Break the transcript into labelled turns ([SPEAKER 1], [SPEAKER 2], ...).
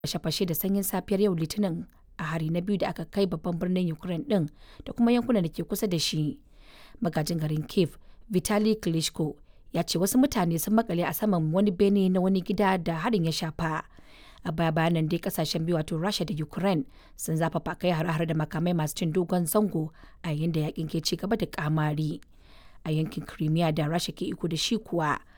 [SPEAKER 1] fashe-fashe da sanyin safiyar yau Litinin a hari na biyu da aka kai babban birnin Ukraine din da kuma yankunan da ke kusa da shi. Magajin garin Kiev, Vitali Klitschko, ya ce wasu mutane sun makale a saman wani bene na wani gida da harin ya shafa. A baya bayanan dai kasashen biyu wato Rasha da Ukraine sun zafafa kai har-har da makamai masu cin dogon zango a yayin da yakin ke ci gaba da kamari. A yankin Crimea da Rasha ke iko da shi kuwa